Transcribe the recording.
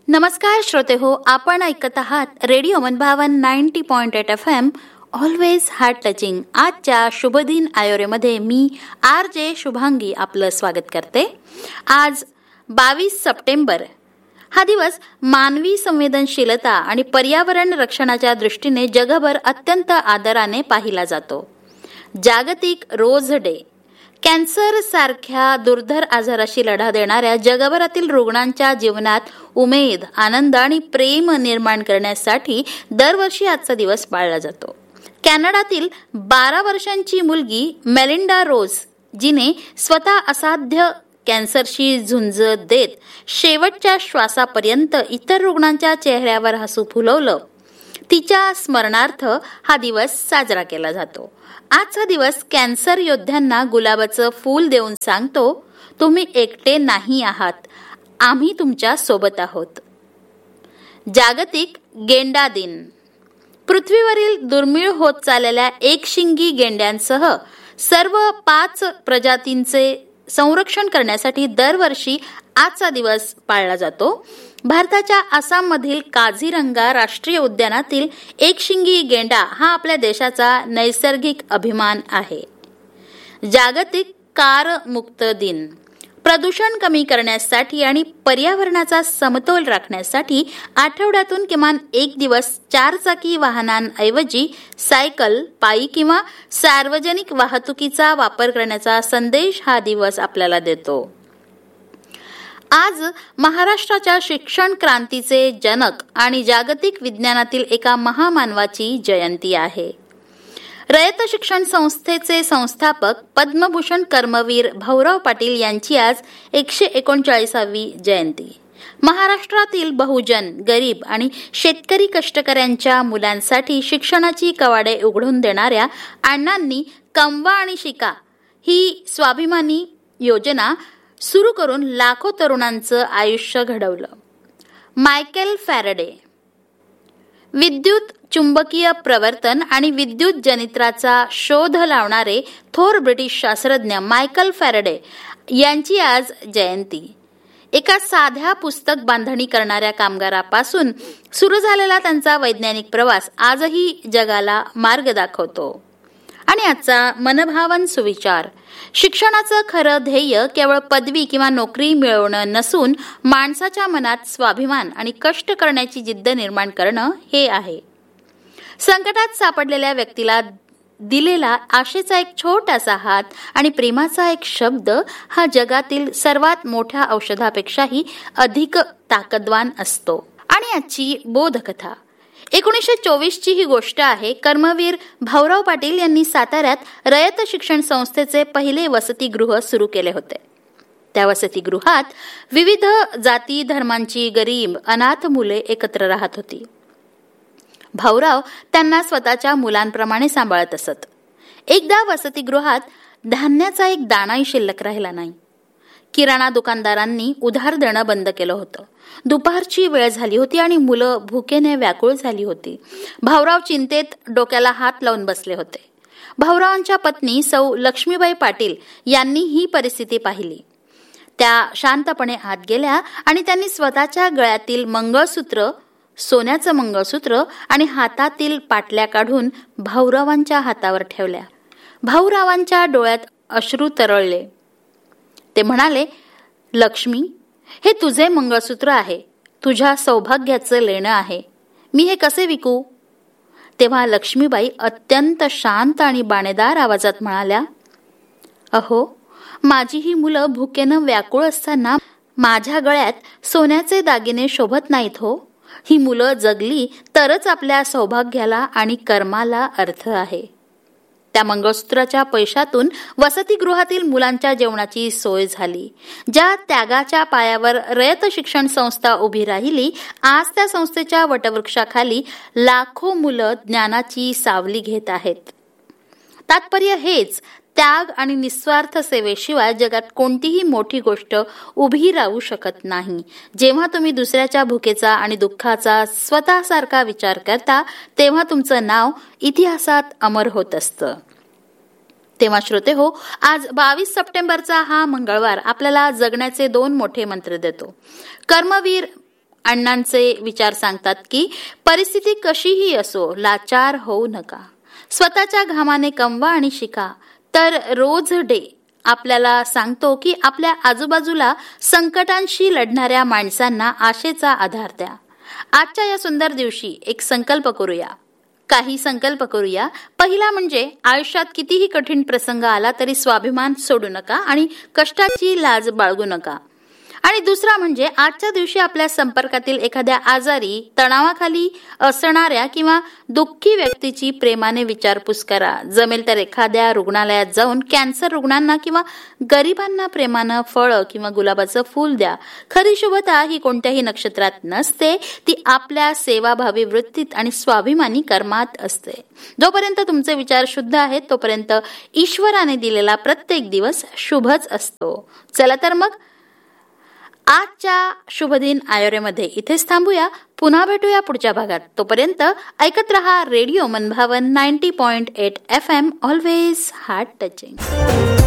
नमस्कार श्रोते हो, आपण ऐकत आहात रेडिओ मनभावन 90.8 FM, ऑलवेज हार्ट टचिंग. आजच्या शुभदिन आयोरेमध्ये मी RJ शुभांगी आपलं स्वागत करते. आज 22 सप्टेंबर हा दिवस मानवी संवेदनशीलता आणि पर्यावरण रक्षणाच्या दृष्टीने जगभर अत्यंत आदराने पाहिला जातो. जागतिक रोज डे. कॅन्सर सारख्या दुर्धर आजाराशी लढा देणाऱ्या जगभरातील रुग्णांच्या जीवनात उमेद, आनंद आणि प्रेम निर्माण करण्यासाठी दरवर्षी आजचा दिवस पाळला जातो. कॅनडातील 12 वर्षांची मुलगी मेलिंडा रोज, जिने स्वतः असाध्य कॅन्सरशी झुंज देत शेवटच्या श्वासापर्यंत इतर रुग्णांच्या चेहऱ्यावर हसू फुलवलं, तिच्या स्मरणार्थ हा दिवस साजरा केला जातो. आजचा दिवस कॅन्सर योद्ध्यांना गुलाबाचं फूल देऊन सांगतो, तुम्ही एकटे नाही आहात, आम्ही तुमच्या सोबत आहोत. जागतिक गेंडा दिन. पृथ्वीवरील दुर्मिळ होत चाललेल्या एकशिंगी गेंड्यांसह सर्व 5 प्रजातींचे संरक्षण करण्यासाठी दरवर्षी आजचा दिवस पाळला जातो. भारताच्या आसाममधील काझीरंगा राष्ट्रीय उद्यानातील एकशिंगी गेंडा हा आपल्या देशाचा नैसर्गिक अभिमान आहे. जागतिक कार मुक्त दिन. प्रदूषण कमी करण्यासाठी आणि पर्यावरणाचा समतोल राखण्यासाठी आठवड्यातून किमान एक दिवस 4 चाकी वाहनांऐवजी सायकल, पायी किंवा सार्वजनिक वाहतुकीचा वापर करण्याचा संदेश हा दिवस आपल्याला देतो. आज महाराष्ट्राच्या शिक्षण क्रांतीचे जनक आणि जागतिक विज्ञानातील एका महामानवाची जयंती आहे. रयत शिक्षण संस्थेचे संस्थापक पद्मभूषण कर्मवीर भाऊराव पाटील यांची आज 139वी जयंती. महाराष्ट्रातील बहुजन, गरीब आणि शेतकरी कष्टकऱ्यांच्या मुलांसाठी शिक्षणाची कवाडे उघडून देणाऱ्या अण्णांनी कमवा आणि शिका ही स्वाभिमानी योजना सुरू करून लाखो तरुणांचं आयुष्य घडवलं. Michael Faraday. विद्युत चुंबकीय प्रवर्तन आणि विद्युत जनित्राचा शोध लावणारे थोर ब्रिटिश शास्त्रज्ञ मायकेल फॅरेडे यांची आज जयंती. एका साध्या पुस्तक बांधणी करणाऱ्या कामगारापासून सुरू झालेला त्यांचा वैज्ञानिक प्रवास आजही जगाला मार्ग दाखवतो. आणि आजचा मनभावन सुविचार. शिक्षणाचं खरं ध्येय केवळ पदवी किंवा नोकरी मिळवणं नसून माणसाच्या मनात स्वाभिमान आणि कष्ट करण्याची जिद्द निर्माण करणं हे आहे. संकटात सापडलेल्या व्यक्तीला दिलेला आशेचा एक छोटासा हात आणि प्रेमाचा एक शब्द हा जगातील सर्वात मोठ्या औषधापेक्षाही अधिक ताकदवान असतो. आणि आजची बोधकथा. 1924 ची ही गोष्ट आहे. कर्मवीर भाऊराव पाटील यांनी साताऱ्यात रयत शिक्षण संस्थेचे पहिले वसतिगृह सुरू केले होते. त्या वसतिगृहात विविध जाती धर्मांची गरीब अनाथ मुले एकत्र राहत होती. भाऊराव त्यांना स्वतःच्या मुलांप्रमाणे सांभाळत असत. एकदा वसतिगृहात धान्याचा एक दाणाही शिल्लक राहिला नाही. किराणा दुकानदारांनी उधार देणं बंद केलं होतं. दुपारची वेळ झाली होती आणि मुलं भुकेने व्याकुळ झाली होती. भाऊराव चिंतेत डोक्याला हात लावून बसले होते. भाऊरावांच्या पत्नी सौ लक्ष्मीबाई पाटील यांनी ही परिस्थिती पाहिली. त्या शांतपणे आत गेल्या आणि त्यांनी स्वतःच्या गळ्यातील मंगळसूत्र, सोन्याचं मंगळसूत्र आणि हातातील पाटल्या काढून भाऊरावांच्या हातावर ठेवल्या. भाऊरावांच्या डोळ्यात अश्रू तरळले. ते म्हणाले, लक्ष्मी, हे तुझे मंगळसूत्र आहे, तुझ्या सौभाग्याचं लेणं आहे, मी हे कसे विकू? तेव्हा लक्ष्मीबाई अत्यंत शांत आणि बाणेदार आवाजात म्हणाल्या, अहो, माझी ही मुलं भुकेनं व्याकुळ असताना माझ्या गळ्यात सोन्याचे दागिने शोभत नाहीत हो. ही मुलं जगली तरच आपल्या सौभाग्याला आणि कर्माला अर्थ आहे. त्या मंगळसूत्राच्या पैशातून वसतिगृहातील मुलांच्या जेवणाची सोय झाली. ज्या त्यागाच्या पायावर रयत शिक्षण संस्था उभी राहिली, आज त्या संस्थेच्या वटवृक्षाखाली लाखो मुलं ज्ञानाची सावली घेत आहेत. तात्पर्य हेच, त्याग आणि निस्वार्थ सेवेशिवाय जगात कोणतीही मोठी गोष्ट उभी राहू शकत नाही. जेव्हा तुम्ही दुसऱ्याच्या भुकेचा आणि दुःखाचा स्वतःसारखा विचार करता, तेव्हा तुमचं नाव इतिहासात अमर होत असतं. तेव्हा श्रोते हो, आज 22 सप्टेंबरचा हा मंगळवार आपल्याला जगण्याचे 2 मोठे मंत्र देतो. कर्मवीर अण्णांचे विचार सांगतात की परिस्थिती कशीही असो, लाचार होऊ नका. स्वतःच्या घामाने कमवा आणि शिका. तर रोज डे आपल्याला सांगतो की आपल्या आजूबाजूला संकटांशी लढणाऱ्या माणसांना आशेचा आधार द्या. आजच्या या सुंदर दिवशी एक संकल्प करूया. काही संकल्प करूया. पहिला म्हणजे आयुष्यात कितीही कठीण प्रसंग आला तरी स्वाभिमान सोडू नका आणि कष्टाची लाज बाळगू नका. आणि दुसरा म्हणजे आजच्या दिवशी आपल्या संपर्कातील एखाद्या आजारी, तणावाखाली असणाऱ्या किंवा दुःखी व्यक्तीची प्रेमाने विचारपूस करा. जमेल तर एखाद्या रुग्णालयात जाऊन कॅन्सर रुग्णांना किंवा गरिबांना प्रेमानं फळं किंवा गुलाबाचं फूल द्या. खरी शुभता ही कोणत्याही नक्षत्रात नसते, ती आपल्या सेवाभावी वृत्तीत आणि स्वाभिमानी कर्मात असते. जोपर्यंत तुमचे विचार शुद्ध आहेत तोपर्यंत ईश्वराने दिलेला प्रत्येक दिवस शुभच असतो. चला तर मग आजच्या शुभदिन आयोरेमध्ये इथेच थांबूया. पुन्हा भेटूया पुढच्या भागात. तोपर्यंत ऐकत रहा रेडिओ मनभावन 90.8 FM, ऑलवेज हार्ट टचिंग.